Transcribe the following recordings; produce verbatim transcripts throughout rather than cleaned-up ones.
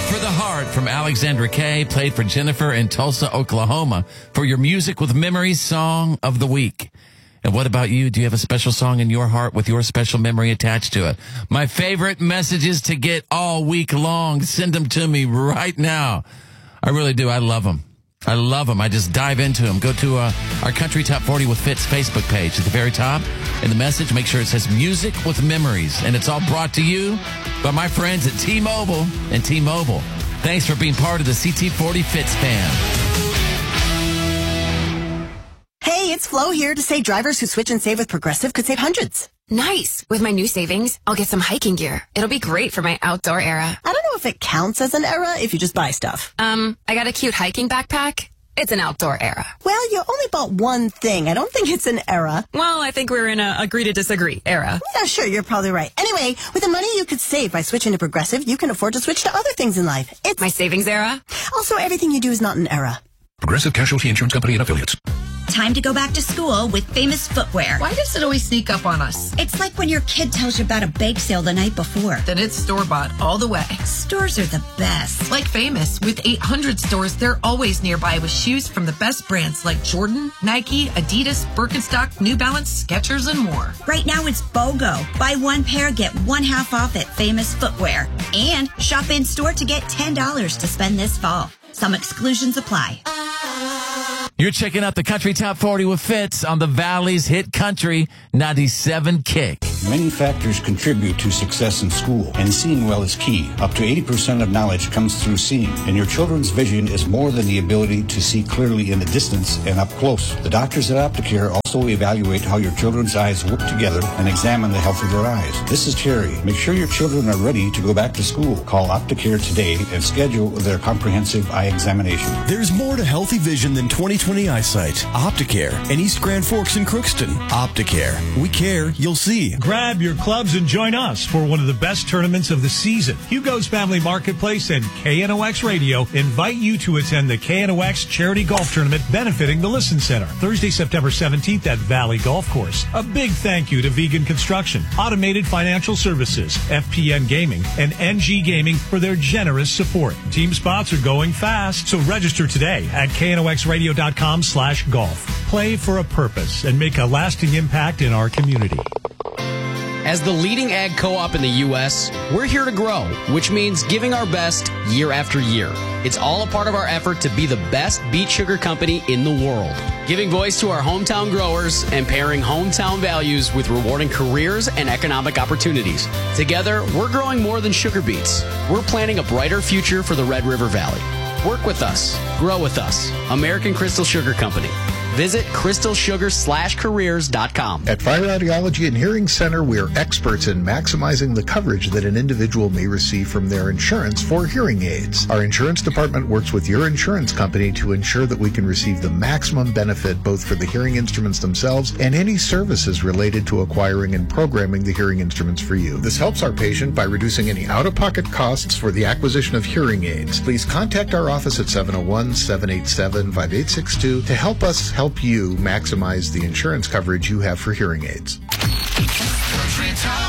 for the Heart from Alexandra Kay, played for Jennifer in Tulsa, Oklahoma, for your Music with Memories Song of the Week. And what about you? Do you have a special song in your heart with your special memory attached to it? My favorite messages to get all week long. Send them to me right now. I really do. I love them. I love them. I just dive into them. Go to uh, our Country Top forty with Fitz Facebook page. At the very top, in the message, make sure it says Music with Memories. And it's all brought to you by my friends at T-Mobile and T-Mobile. Thanks for being part of the C T forty Fitz fam. Hey, it's Flo here to say drivers who switch and save with Progressive could save hundreds. Nice. With my new savings, I'll get some hiking gear. It'll be great for my outdoor era. I don't know if it counts as an era if you just buy stuff. Um, I got a cute hiking backpack. It's an outdoor era. Well, you only bought one thing. I don't think it's an era. Well, I think we're in a agree to disagree era. Yeah, sure, you're probably right. Anyway, with the money you could save by switching to Progressive, you can afford to switch to other things in life. It's my savings era. Also, everything you do is not an era. Progressive Casualty Insurance Company and Affiliates. Time to go back to school with Famous Footwear. Why does it always sneak up on us? It's like when your kid tells you about a bake sale the night before. Then it's store-bought all the way. Stores are the best. Like Famous. With eight hundred stores, they're always nearby with shoes from the best brands like Jordan, Nike, Adidas, Birkenstock, New Balance, Skechers, and more. Right now it's BOGO. Buy one pair, get one half off at Famous Footwear. And shop in store to get ten dollars to spend this fall. Some exclusions apply. You're checking out the Country Top forty with Fitz on the Valley's Hit Country ninety-seven Kick. Many factors contribute to success in school, and seeing well is key. Up to eighty percent of knowledge comes through seeing, and your children's vision is more than the ability to see clearly in the distance and up close. The doctors at Opticare also evaluate how your children's eyes work together and examine the health of their eyes. This is Terry. Make sure your children are ready to go back to school. Call Opticare today and schedule their comprehensive eye examination. There's more to healthy vision than twenty twenty eyesight. Opticare in East Grand Forks and Crookston. Opticare. We care. You'll see. Grab your clubs and join us for one of the best tournaments of the season. Hugo's Family Marketplace and K N O X Radio invite you to attend the K N O X Charity Golf Tournament benefiting the Listen Center, Thursday, September seventeenth at Valley Golf Course. A big thank you to Vegan Construction, Automated Financial Services, F P N Gaming, and N G Gaming for their generous support. Team spots are going fast, so register today at K N O X radio dot com slash golf. Play for a purpose and make a lasting impact in our community. As the leading ag co-op in the U S, we're here to grow, which means giving our best year after year. It's all a part of our effort to be the best beet sugar company in the world. Giving voice to our hometown growers and pairing hometown values with rewarding careers and economic opportunities. Together, we're growing more than sugar beets. We're planning a brighter future for the Red River Valley. Work with us. Grow with us. American Crystal Sugar Company. Visit crystal sugar slash careers dot com. At Fire Audiology and Hearing Center, we are experts in maximizing the coverage that an individual may receive from their insurance for hearing aids. Our insurance department works with your insurance company to ensure that we can receive the maximum benefit both for the hearing instruments themselves and any services related to acquiring and programming the hearing instruments for you. This helps our patient by reducing any out-of-pocket costs for the acquisition of hearing aids. Please contact our office at seven oh one, seven eight seven, five eight six two to help us help Help you maximize the insurance coverage you have for hearing aids. Country Top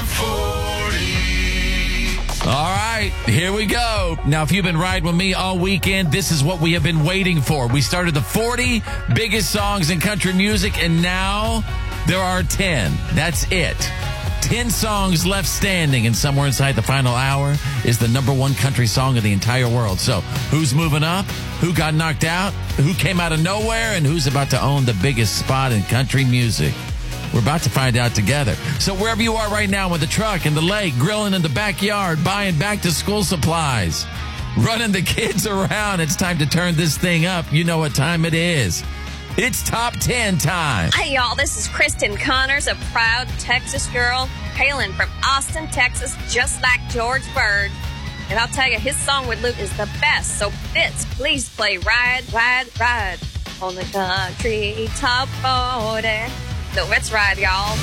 forty. All right, here we go. Now, if you've been riding with me all weekend, this is what we have been waiting for. We started the forty biggest songs in country music, and now there are ten. That's it. ten songs left standing, and somewhere inside the final hour is the number one country song of the entire world. So who's moving up? Who got knocked out? Who came out of nowhere? And who's about to own the biggest spot in country music? We're about to find out together. So wherever you are right now, with the truck, in the lake, grilling in the backyard, buying back to school supplies, running the kids around, it's time to turn this thing up. You know what time it is. It's Top ten time. Hey, y'all, this is Kristen Connors, a proud Texas girl, hailing from Austin, Texas, just like George Bird. And I'll tell you, his song with Luke is the best. So, Fitz, please play Ride, Ride, Ride on the Country Top forty. So, let's ride, y'all.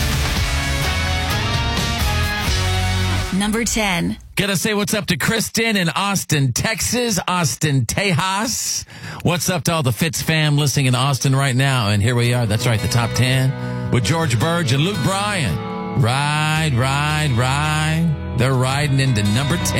Number ten. Gotta say what's up to Kristen in Austin, Texas. Austin, Tejas. What's up to all the Fitz fam listening in Austin right now? And here we are. That's right, the top ten with George Burge and Luke Bryan. Ride, ride, ride. They're riding into number ten.